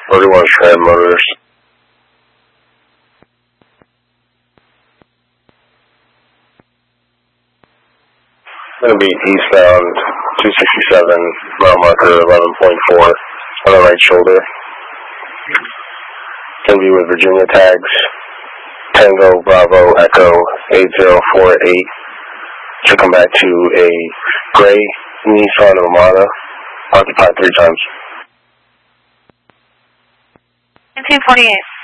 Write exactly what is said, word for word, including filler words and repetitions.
forty-one Shred Motors. Going to be eastbound two sixty-seven, mile marker eleven point four on the right shoulder. Going to be with Virginia tags, Tango Bravo Echo eight zero four eight. Should come back to a gray Nissan Armada, occupied three times. nineteen forty-eight.